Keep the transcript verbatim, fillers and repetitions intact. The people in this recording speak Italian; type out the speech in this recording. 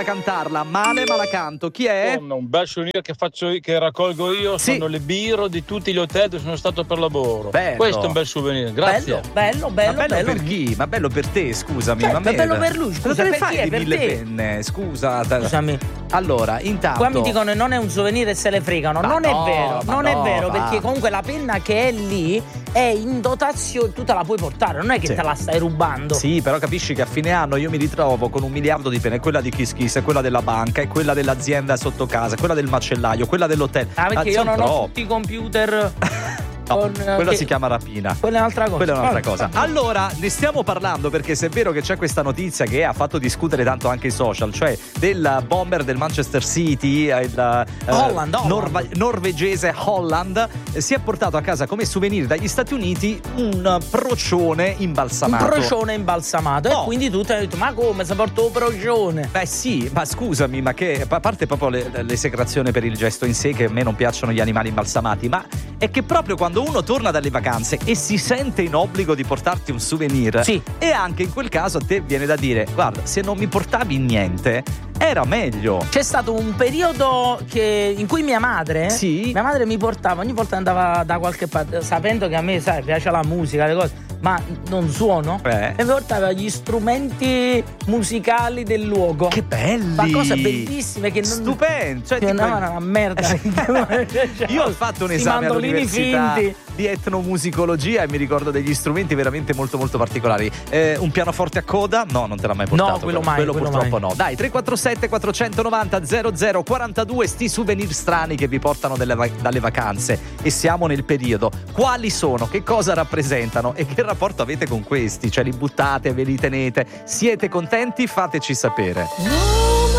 cantarla male, ma la canto. Chi è? Sono un bel souvenir che faccio io, che raccolgo io. Sì. Sono le birre di tutti gli hotel dove sono stato per lavoro. Bello. Questo è un bel souvenir, grazie. Bello, bello, bello. Ma bello, bello. per chi? Ma bello per te, scusami. Certo, ma è bello per lui, scusa, cosa ne per fai chi è? di Per mille te? penne? Scusa. Scusami. Allora, intanto Qua mi dicono non è un souvenir e se le fregano. Ma non no, è vero, ma non no, è vero, va. perché comunque la penna che è lì è in dotazione, tu te la puoi portare, non è che Sì. te la stai rubando. Sì, però capisci che a fine anno io mi ritrovo con un miliardo di penne, quella di Kiss Kiss, è quella della banca, è quella dell'azienda sotto casa, quella del macellaio, quella dell'hotel. Ah, perché io son non ho troppi. tutti i computer. No, con, eh, quella che- si chiama rapina. Quella è un'altra cosa. Quella è un'altra Ah, cosa. ah. Allora, ne stiamo parlando perché se è vero che c'è questa notizia che ha fatto discutere tanto anche i social, cioè del bomber del Manchester City, il eh, Holland, Holland. norva- norvegese Holland, eh, si è portato a casa come souvenir dagli Stati Uniti un procione Un imbalsamato. procione imbalsamato. Oh. E quindi tu ti hai detto, ma come si porta un procione? Beh sì, ma scusami, ma che a parte proprio le- l'esecrazione per il gesto in sé, che a me non piacciono gli animali imbalsamati, ma è che proprio quando uno torna dalle vacanze e si sente in obbligo di portarti un souvenir, Sì. e anche in quel caso a te viene da dire, guarda, se non mi portavi niente era meglio. C'è stato un periodo che, in cui mia madre Sì. Mia madre mi portava, ogni volta andava da qualche parte, sapendo che a me, sai, piace la musica, le cose, ma non suono. Eh. E mi portava gli strumenti musicali del luogo. Che belli! Ma cose bellissime che non. Stupendo! Cioè, Che tipo- andavano una merda. Io ho fatto un Sti esame mandolini all'università finti. di etnomusicologia e mi ricordo degli strumenti veramente molto molto particolari. Eh, un pianoforte a coda? No, non te l'ha mai portato. No, quello mai, quello purtroppo mai. no. Dai, tre quattro sette quattrocentonovanta zero zero quarantadue, sti souvenir strani che vi portano delle va- dalle vacanze, e siamo nel periodo. Quali sono? Che cosa rappresentano? E che rapporto avete con questi? Cioè li buttate, ve li tenete? Siete contenti? Fateci sapere. No.